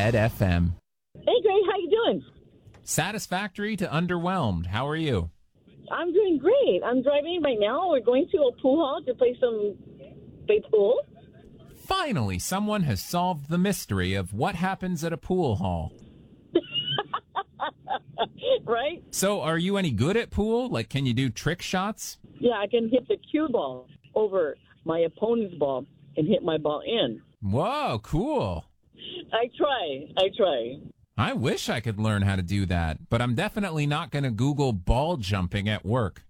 Red FM. Hey, Greg, how you doing? Satisfactory to underwhelmed. How are you? I'm doing great. I'm driving right now. We're going to a pool hall to play pool. Finally, someone has solved the mystery of what happens at a pool hall. Right? So, are you any good at pool? Like, can you do trick shots? Yeah, I can hit the cue ball over my opponent's ball and hit my ball in. Whoa, cool. I try. I wish I could learn how to do that, but I'm definitely not going to Google ball jumping at work.